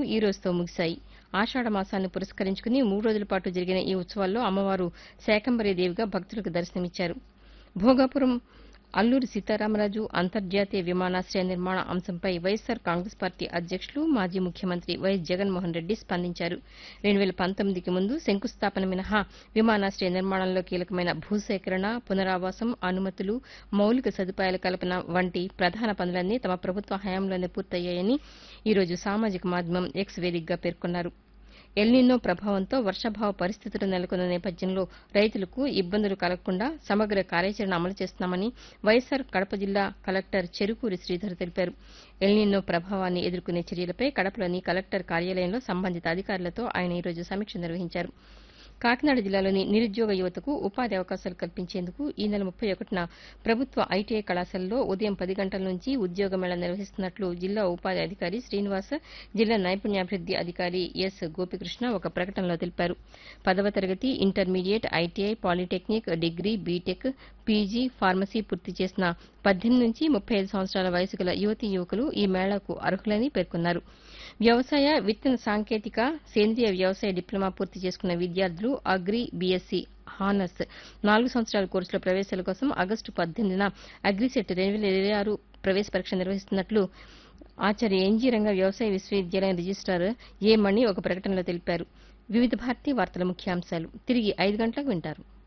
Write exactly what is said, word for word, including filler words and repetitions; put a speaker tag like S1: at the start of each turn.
S1: ఈ రోజుతో ముగిశాయి. ఆషాఢ మాసాన్ని పురస్కరించుకుని మూడు రోజుల పాటు జరిగిన ఈ ఉత్సవాల్లో అమ్మవారు శాకంబరీదేవిగా భక్తులకు దర్శనమిచ్చారు. భోగాపురం అల్లూరి సీతారామరాజు అంతర్జాతీయ విమానాశ్రయ నిర్మాణ అంశంపై వైఎస్సార్ కాంగ్రెస్ పార్టీ అధ్యక్షులు మాజీ ముఖ్యమంత్రి వైఎస్ జగన్మోహన్ రెడ్డి స్పందించారు. రెండు వేల పంతొమ్మిదికి ముందు శంకుస్థాపన మినహా విమానాశ్రయ నిర్మాణంలో కీలకమైన భూసేకరణ, పునరావాసం, అనుమతులు, మౌలిక సదుపాయాల కల్పన వంటి ప్రధాన పనులన్నీ తమ ప్రభుత్వ హయాంలోనే పూర్తయ్యాయని ఈ రోజు సామాజిక మాధ్యమం ఎక్స్ వేదికగా పేర్కొన్నారు. ఎల్నినో ప్రభావంతో వర్షాభావ పరిస్థితులు నెలకొన్న నేపథ్యంలో రైతులకు ఇబ్బందులు కలగకుండా సమగ్ర కార్యాచరణ అమలు చేస్తున్నామని వైఎస్సార్ కడప జిల్లా కలెక్టర్ చెరుకూరి శ్రీధర్ తెలిపారు. ఎల్నినో ప్రభావాన్ని ఎదుర్కొనే చర్యలపై కడపలోని కలెక్టర్ కార్యాలయంలో సంబంధిత అధికారులతో ఆయన ఈ రోజు సమీక్ష నిర్వహించారు. కాకినాడ జిల్లాలోని నిరుద్యోగ యువతకు ఉపాధి అవకాశాలు కల్పించేందుకు ఈ నెల ముప్పై ఒకటిన ప్రభుత్వ ఐటీఐ కళాశాలలో ఉదయం పది గంటల నుంచి ఉద్యోగ మేళా నిర్వహిస్తున్నట్లు జిల్లా ఉపాధి అధికారి శ్రీనివాస్, జిల్లా నైపుణ్యాభివృద్ది అధికారి ఎస్ గోపికృష్ణ ఒక ప్రకటనలో తెలిపారు. పదవ తరగతి, intermediate, ITI, polytechnic, degree, BTech, PG, pharmacy పూర్తి చేసిన పద్దెనిమిది నుంచి ముప్పై ఐదు సంవత్సరాల వయసు గల యువతీ యువకులు ఈ మేళాకు అర్హులని పేర్కొన్నారు. వ్యవసాయ, విత్తన సాంకేతిక, సేంద్రియ వ్యవసాయ డిప్లొమా పూర్తి చేసుకున్న విద్యార్థులు అగ్రి, బీఎస్సీ, హానర్స్ నాలుగు సంవత్సరాల కోర్సుల ప్రవేశాల కోసం ఆగస్టు పద్దెనిమిదిన అగ్రిసెట్ రెండు వేల ఇరవై ఆరు ప్రవేశ పరీక్ష నిర్వహిస్తున్నట్లు ఆచార్య ఎన్జీ రంగా వ్యవసాయ విశ్వవిద్యాలయం రిజిస్టార్ ఏ మణి ఒక ప్రకటనలో తెలిపారు. వివిధ భారతి వార్తల ముఖ్యాంశాలు తిరిగి ఐదు గంటలకు వింటారు.